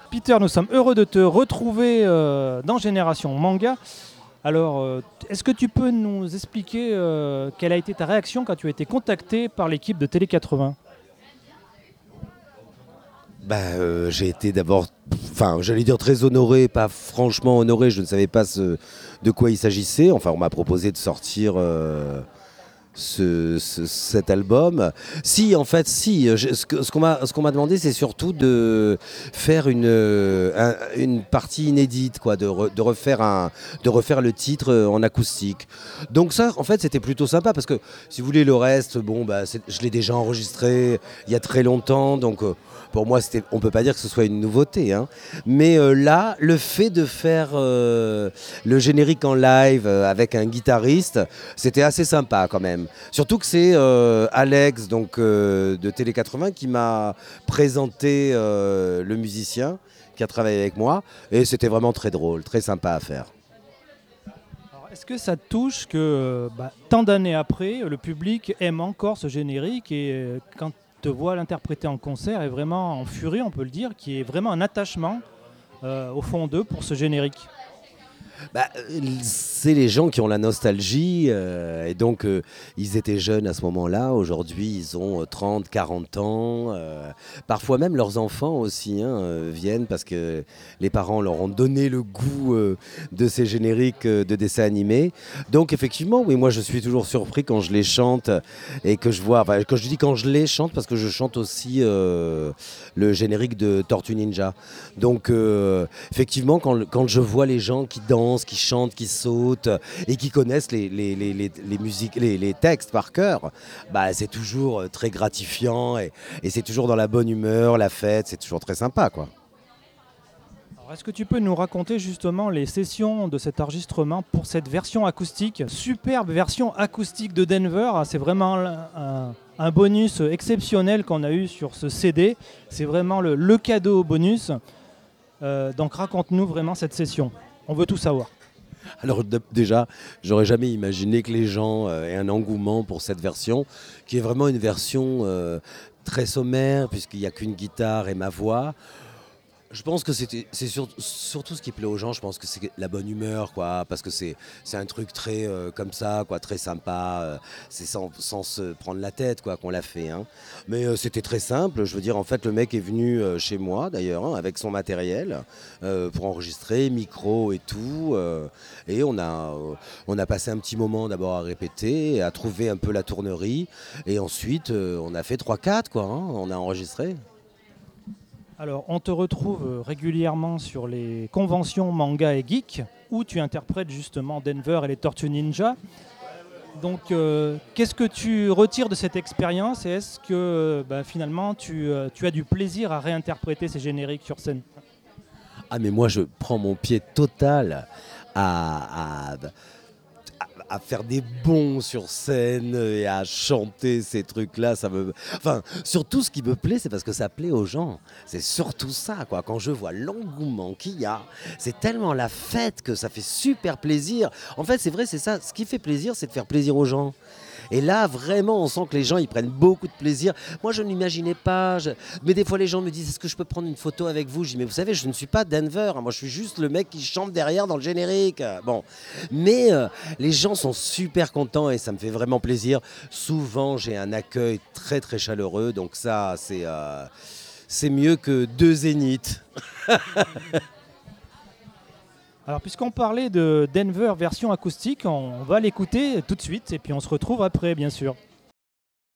Peter, nous sommes heureux de te retrouver dans Génération Manga. Alors, est-ce que tu peux nous expliquer quelle a été ta réaction quand tu as été contacté par l'équipe de Télé 80? J'ai été d'abord, j'allais dire très honoré, pas franchement honoré, je ne savais pas de quoi il s'agissait. Enfin, on m'a proposé de sortir cet album. Si, en fait, si. Ce qu'on m'a demandé, c'est surtout de faire une partie inédite, quoi, de refaire le titre en acoustique. Donc ça, en fait, c'était plutôt sympa parce que, si vous voulez, le reste, je l'ai déjà enregistré il y a très longtemps, donc pour moi, on peut pas dire que ce soit une nouveauté, hein. Mais là, le fait de faire le générique en live avec un guitariste, c'était assez sympa quand même. Surtout que c'est Alex de Télé 80 qui m'a présenté le musicien qui a travaillé avec moi. Et c'était vraiment très drôle, très sympa à faire. Alors, est-ce que ça te touche que tant d'années après, le public aime encore ce générique et quand te voit l'interpréter en concert est vraiment en furie, on peut le dire, qui est vraiment un attachement au fond d'eux pour ce générique? C'est les gens qui ont la nostalgie et donc ils étaient jeunes à ce moment-là. Aujourd'hui, ils ont 30, 40 ans. Parfois même leurs enfants aussi viennent parce que les parents leur ont donné le goût de ces génériques de dessins animés. Donc effectivement, oui, moi je suis toujours surpris quand je les chante et que je vois, quand je dis quand je les chante, parce que je chante aussi le générique de Tortue Ninja. Donc effectivement, quand je vois les gens qui dansent, qui chantent, qui sautent et qui connaissent les musiques, les textes par cœur, c'est toujours très gratifiant et c'est toujours dans la bonne humeur, la fête, c'est toujours très sympa, quoi. Alors, est-ce que tu peux nous raconter justement les sessions de cet enregistrement pour cette version acoustique? Superbe version acoustique de Denver, c'est vraiment un bonus exceptionnel qu'on a eu sur ce CD. C'est vraiment le cadeau bonus. Donc raconte-nous vraiment cette session. On veut tout savoir. Alors déjà, j'aurais jamais imaginé que les gens aient un engouement pour cette version, qui est vraiment une version très sommaire, puisqu'il n'y a qu'une guitare et ma voix. Je pense que surtout ce qui plaît aux gens, je pense que c'est la bonne humeur, quoi, parce que c'est un truc très comme ça, quoi, très sympa, c'est sans se prendre la tête, quoi, qu'on l'a fait, hein. Mais c'était très simple, je veux dire, en fait, le mec est venu chez moi, d'ailleurs, avec son matériel, pour enregistrer, micro et tout, et on a passé un petit moment d'abord à répéter, à trouver un peu la tournerie, et ensuite, on a fait 3-4, quoi, hein, on a enregistré. Alors, on te retrouve régulièrement sur les conventions manga et geek, où tu interprètes justement Denver et les Tortues Ninja. Donc, qu'est-ce que tu retires de cette expérience et est-ce que finalement tu as du plaisir à réinterpréter ces génériques sur scène? Ah, mais moi je prends mon pied total à faire des bonds sur scène et à chanter ces trucs-là. Surtout ce qui me plaît, c'est parce que ça plaît aux gens. C'est surtout ça, quoi. Quand je vois l'engouement qu'il y a, c'est tellement la fête que ça fait super plaisir. En fait, c'est vrai, c'est ça. Ce qui fait plaisir, c'est de faire plaisir aux gens. Et là, vraiment, on sent que les gens, ils prennent beaucoup de plaisir. Moi, je n'imaginais pas. Mais des fois, les gens me disent, est-ce que je peux prendre une photo avec vous? Je dis, mais vous savez, je ne suis pas Denver. Moi, je suis juste le mec qui chante derrière dans le générique. Bon. Mais les gens sont super contents et ça me fait vraiment plaisir. Souvent, j'ai un accueil très, très chaleureux. Donc ça, c'est mieux que 2 zéniths. Alors, puisqu'on parlait de Denver version acoustique, on va l'écouter tout de suite et puis on se retrouve après, bien sûr.